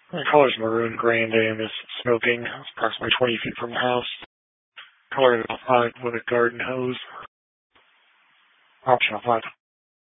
The color's maroon grande and is smoking. It's approximately 20 feet from the house. Color is 5 with a garden hose. Option 5.